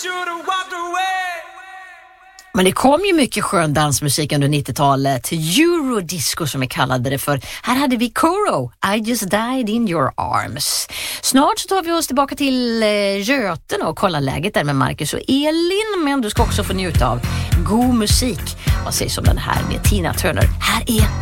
Men det kom ju mycket skön dansmusik under 90-talet. Eurodisco som vi kallade det för. Här hade vi Koro, I just died in your arms. Snart så tar vi oss tillbaka till Göten och kollar läget där med Marcus och Elin. Men du ska också få njuta av god musik. Vad sägs om den här med Tina Turner? Här är